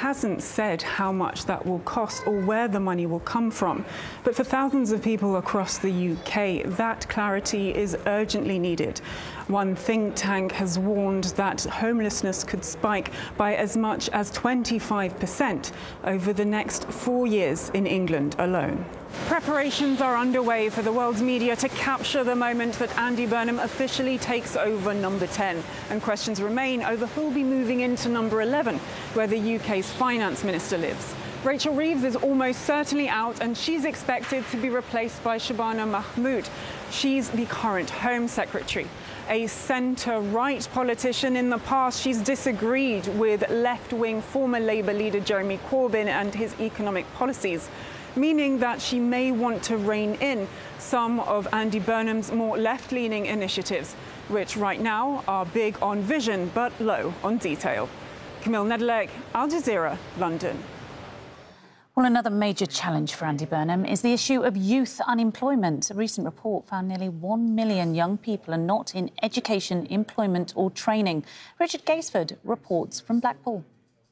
hasn't said how much that will cost or where the money will come from. But for thousands of people across the UK, that clarity is urgently needed. One think tank has warned that homelessness could spike by as much as 25% over the next 4 years in England alone. Preparations are underway for the world's media to capture the moment that Andy Burnham officially takes over number 10. And questions remain over who'll be moving into number 11, where the UK's finance minister lives. Rachel Reeves is almost certainly out, and she's expected to be replaced by Shabana Mahmood. She's the current Home Secretary. A centre-right politician. In the past, she's disagreed with left-wing former Labour leader Jeremy Corbyn and his economic policies, meaning that she may want to rein in some of Andy Burnham's more left-leaning initiatives, which right now are big on vision but low on detail. Camille Nedelec, Al Jazeera, London. Well, another major challenge for Andy Burnham is the issue of youth unemployment. A recent report found nearly 1 million young people are not in education, employment or training. Richard Gaisford reports from Blackpool.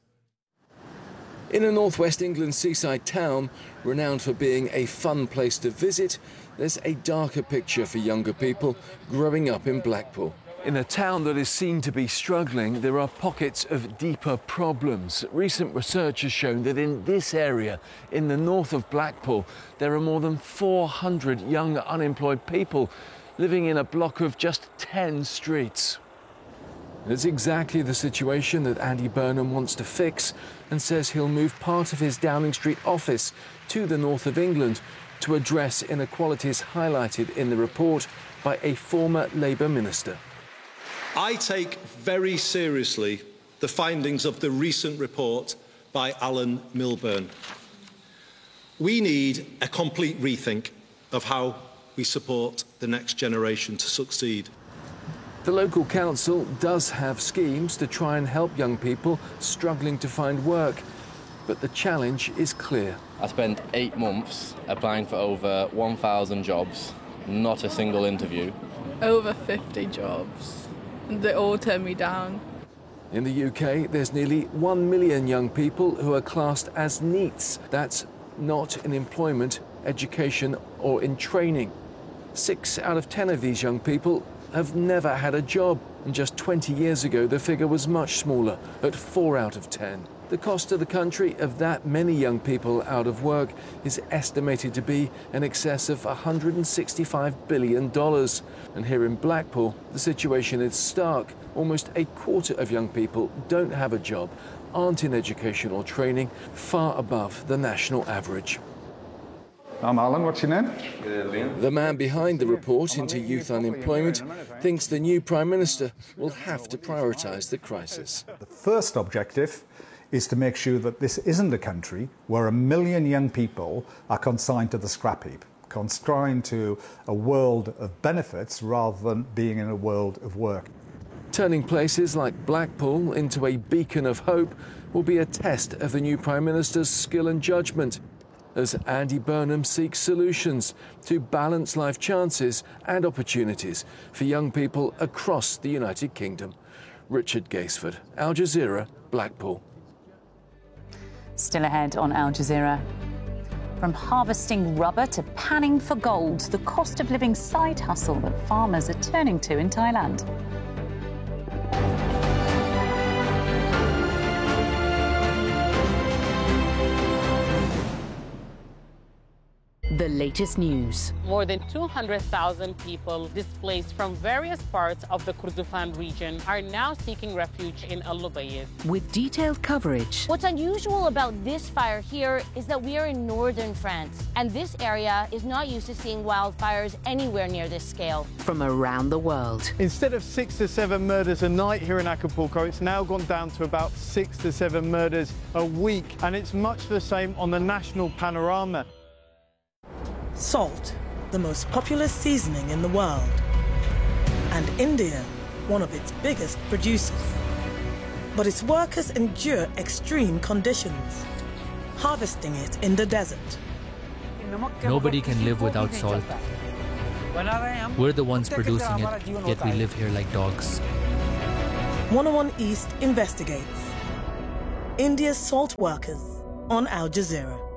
In a northwest England seaside town, renowned for being a fun place to visit, there's a darker picture for younger people growing up in Blackpool. In a town that is seen to be struggling, there are pockets of deeper problems. Recent research has shown that in this area, in the north of Blackpool, there are more than 400 young unemployed people living in a block of just 10 streets. It's exactly the situation that Andy Burnham wants to fix and says he'll move part of his Downing Street office to the north of England to address inequalities highlighted in the report by a former Labour minister. I take very seriously the findings of the recent report by Alan Milburn. We need a complete rethink of how we support the next generation to succeed. The local council does have schemes to try and help young people struggling to find work, but the challenge is clear. I spent 8 months applying for over 1,000 jobs, not a single interview. Over 50 jobs. They all turned me down. In the UK, there's nearly 1 million young people who are classed as NEETs. That's not in employment, education or in training. 6 out of 10 of these young people have never had a job. And just 20 years ago, the figure was much smaller, at 4 out of 10. The cost to the country of that many young people out of work is estimated to be in excess of $165 billion. And here in Blackpool, the situation is stark. Almost a quarter of young people don't have a job, aren't in education or training, far above the national average. I'm Alan, what's your name? Liam. The man behind the report into youth unemployment thinks the new Prime Minister will have to prioritise the crisis. The first objective is to make sure that this isn't a country where 1 million young people are consigned to the scrap heap, consigned to a world of benefits rather than being in a world of work. Turning places like Blackpool into a beacon of hope will be a test of the new Prime Minister's skill and judgment, as Andy Burnham seeks solutions to balance life chances and opportunities for young people across the United Kingdom. Richard Gaisford, Al Jazeera, Blackpool. Still ahead on Al Jazeera. From harvesting rubber to panning for gold, the cost of living side hustle that farmers are turning to in Thailand. The latest news. More than 200,000 people displaced from various parts of the Kordofan region are now seeking refuge in Al Lubayid. With detailed coverage. What's unusual about this fire here is that we are in northern France, and this area is not used to seeing wildfires anywhere near this scale. From around the world. Instead of 6 to 7 murders a night here in Acapulco, it's now gone down to about 6 to 7 murders a week, and it's much the same on the national panorama. Salt, the most popular seasoning in the world, and India, one of its biggest producers. But its workers endure extreme conditions, harvesting it in the desert. Nobody can live without salt. We're the ones producing it, yet we live here like dogs. 101 East investigates. India's salt workers on Al Jazeera.